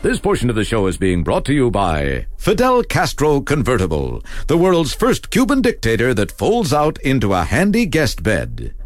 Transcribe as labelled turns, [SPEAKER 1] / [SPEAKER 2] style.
[SPEAKER 1] This portion of the show is being brought to you by Fidel Castro Convertible, the world's first Cuban dictator that folds out into a handy guest bed.